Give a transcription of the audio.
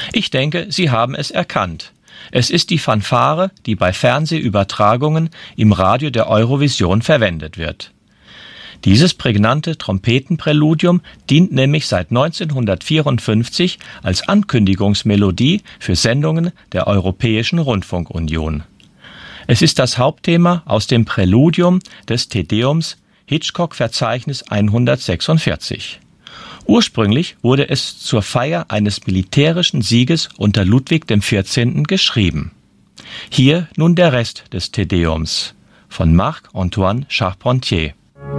Ich denke, Sie haben es erkannt. Es ist die Fanfare, die bei Fernsehübertragungen im Radio der Eurovision verwendet wird. Dieses prägnante Trompetenpräludium dient nämlich seit 1954 als Ankündigungsmelodie für Sendungen der Europäischen Rundfunkunion. Es ist das Hauptthema aus dem Präludium des Te-Deums Hitchcock-Verzeichnis 146. Ursprünglich wurde es zur Feier eines militärischen Sieges unter Ludwig XIV. Geschrieben. Hier nun der Rest des Te-Deums von Marc-Antoine Charpentier.